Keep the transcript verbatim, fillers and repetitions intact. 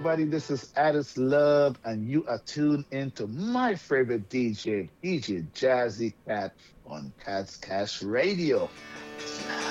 everybody. This is Addis Love, and you are tuned into my favorite D J, D J Jazzy Cat on Cat's Cash Radio.